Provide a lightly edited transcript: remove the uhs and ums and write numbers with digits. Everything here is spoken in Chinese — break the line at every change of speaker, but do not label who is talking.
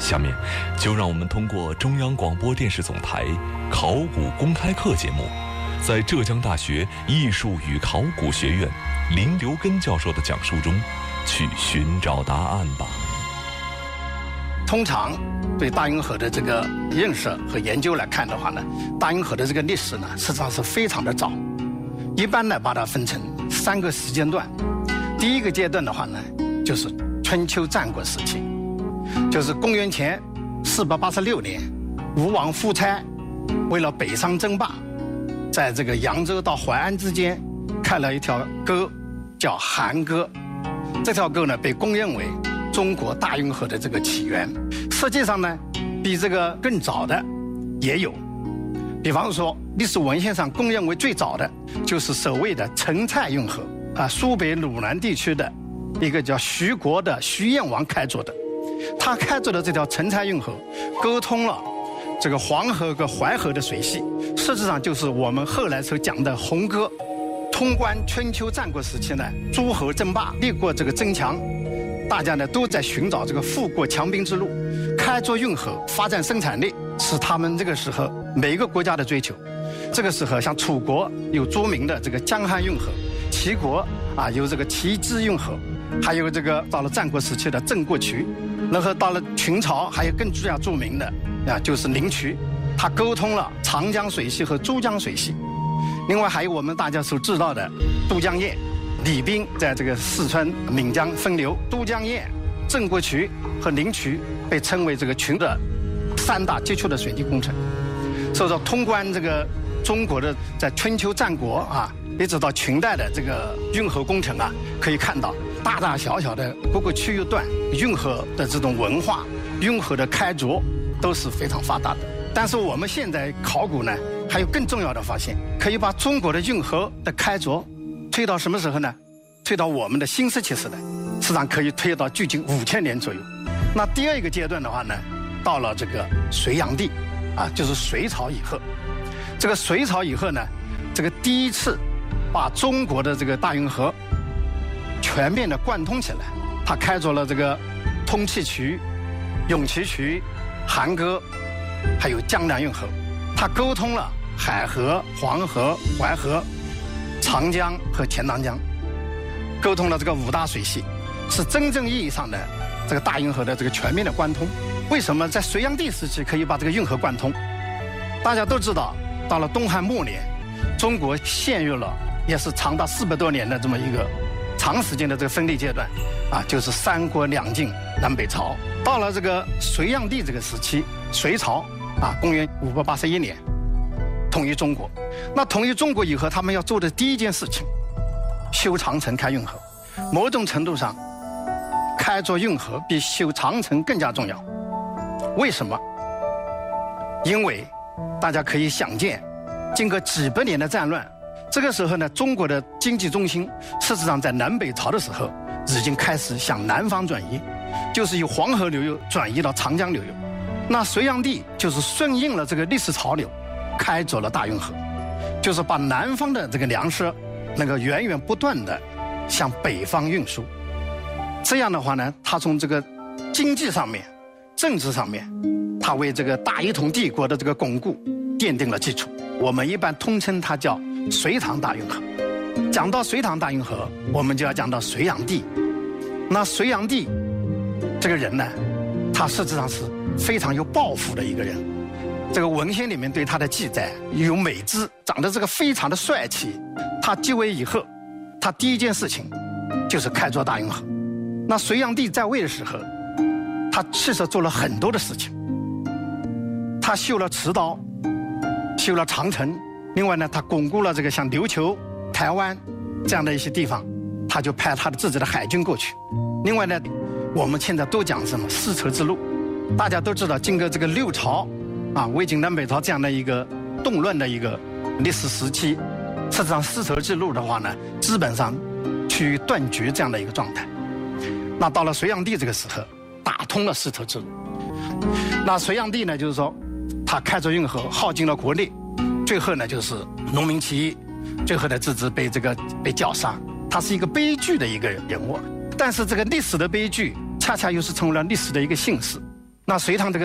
下面就让我们通过中央广播电视总台考古公开课节目，在浙江大学艺术与考古学院林留根教授的讲述中去寻找答案吧。
通常对大运河的这个认识和研究来看的话呢，大运河的这个历史呢，实际上是非常的早。一般呢，把它分成3个时间段。第一个阶段的话呢，就是春秋战国时期，就是公元前486年，吴王夫差为了北上争霸，在这个扬州到淮安之间开了一条沟，叫韩沟。这条沟呢，被公认为中国大运河的这个起源。实际上呢，比这个更早的也有，比方说历史文献上公认为最早的就是所谓的陈蔡运河啊，苏北鲁南地区的一个叫徐国的徐燕王开凿的。他开凿的这条陈蔡运河，沟通了这个黄河和淮河的水系，实质上就是我们后来所讲的鸿沟。通关春秋战国时期呢，诸侯争霸，立过这个争强，大家呢都在寻找这个富国强兵之路，开凿运河，发展生产力，是他们这个时候每个国家的追求。这个时候，像楚国有著名的这个江汉运河，齐国啊有这个齐支运河，还有这个到了战国时期的郑过渠，然后到了秦朝还有更著名的啊就是灵渠，它沟通了长江水系和珠江水系。另外还有我们大家所知道的都江堰，李冰在这个四川岷江分流，都江堰、郑过渠和灵渠被称为这个群的3大基础的水利工程。所以说，通关这个中国的在春秋战国啊，一直到秦代的这个运河工程啊，可以看到大大小小的各个区域段运河的这种文化、运河的开凿都是非常发达的。但是我们现在考古呢，还有更重要的发现，可以把中国的运河的开凿推到什么时候呢？推到我们的新石器时代，实际上可以推到距今5000年左右。那第二个阶段的话呢，到了这个隋炀帝啊，就是隋朝以后。这个隋朝以后呢，这个第一次把中国的这个大运河全面的贯通起来，他开凿了这个通气渠、永琪渠、韩沟，还有江南运河。它沟通了海河、黄河、淮河、长江和钱塘江，沟通了这个5大水系，是真正意义上的这个大运河的这个全面的贯通。为什么在隋炀帝时期可以把这个运河贯通？大家都知道，到了东汉末年，中国陷入了也是长达400多年的这么一个长时间的这个分裂阶段啊，就是三国两晋南北朝。到了这个隋炀帝这个时期，隋朝啊，公元581年统一中国。那统一中国以后，他们要做的第一件事情，修长城、开运河。某种程度上，开凿运河比修长城更加重要。为什么？因为大家可以想见，经过几百年的战乱，这个时候呢，中国的经济中心事实上在南北朝的时候已经开始向南方转移，就是由黄河流域转移到长江流域。那隋炀帝就是顺应了这个历史潮流，开凿了大运河，就是把南方的这个粮食能够源源不断的向北方运输。这样的话呢，他从这个经济上面、政治上面，他为这个大一统帝国的这个巩固奠定了基础。我们一般通称它叫隋唐大运河。讲到隋唐大运河，我们就要讲到隋炀帝。那隋炀帝这个人呢，他实质上是非常有抱负的一个人。这个文献里面对他的记载有美姿，长得这个非常的帅气。他继位以后，他第一件事情就是开凿大运河。那隋炀帝在位的时候，他其实做了很多的事情。他修了池道，修了长城，另外呢，他巩固了这个像琉球、台湾这样的一些地方，他就派他的自己的海军过去。另外呢，我们现在都讲什么丝绸之路，大家都知道，经过这个6朝啊，魏晋南北朝这样的一个动乱的一个历史时期，实际上丝绸之路的话呢，基本上趋于断绝这样的一个状态。那到了隋炀帝这个时候，打通了丝绸之路。那隋炀帝呢，就是说他开凿运河，耗尽了国力，最后呢就是农民起义，最后呢自己被绞杀。他是一个悲剧的一个人物，但是这个历史的悲剧恰恰又是成为了历史的一个幸事。 那隋唐这个